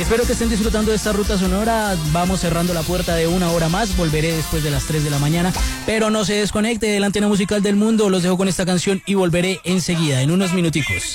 Espero que estén disfrutando de esta ruta sonora. Vamos cerrando la puerta de una hora más. Volveré después de las 3 de la mañana. Pero no se desconecte de la antena musical del mundo. Los dejo con esta canción y volveré enseguida, en unos minuticos.